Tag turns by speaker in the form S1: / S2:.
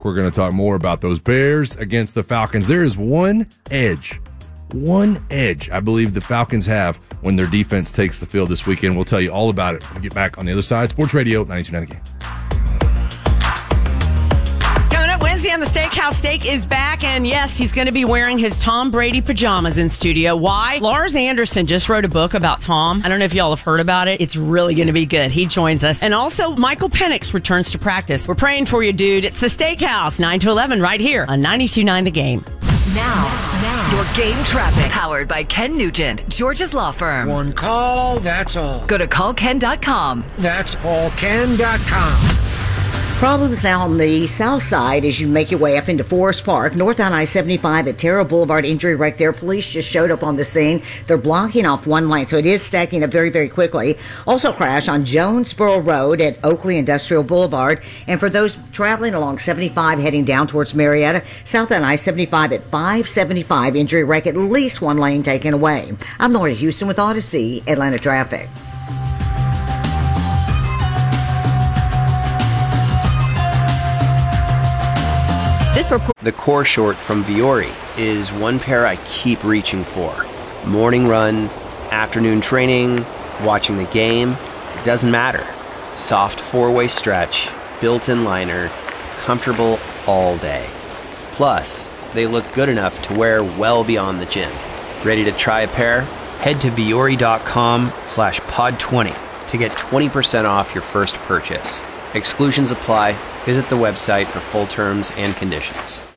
S1: We're going to talk more about those Bears against the Falcons. There is one edge I believe the Falcons have when their defense takes the field this weekend. We'll tell you all about it when we get back on the other side. Sports Radio 92.9 The Game.
S2: Coming up Wednesday on the Steakhouse, Steak is back, and yes, he's going to be wearing his Tom Brady pajamas in studio. Why? Lars Anderson just wrote a book about Tom. I don't know if y'all have heard about it. It's really going to be good. He joins us. And also, Michael Penix returns to practice. We're praying for you, dude. It's the Steakhouse, 9 to 11, right here on 92.9 The Game.
S3: Now, your game traffic. Powered by Ken Nugent, George's Law Firm.
S4: One call, that's all.
S3: Go to callken.com.
S4: That's allken.com.
S5: Problems on the south side as you make your way up into Forest Park. North on I-75 at Terra Boulevard, injury right there. Police just showed up on the scene. They're blocking off one lane, so it is stacking up very, very quickly. Also crash on Jonesboro Road at Oakley Industrial Boulevard. And for those traveling along 75 heading down towards Marietta, south on I-75 at 575, injury wreck, at least one lane taken away. I'm Lori Houston with Odyssey Atlanta Traffic.
S6: The core short from Viore is one pair I keep reaching for. Morning run, afternoon training, watching the game, it doesn't matter. Soft four-way stretch, built-in liner, comfortable all day. Plus, they look good enough to wear well beyond the gym. Ready to try a pair? Head to Viore.com/pod20 to get 20% off your first purchase. Exclusions apply. Visit the website for full terms and conditions.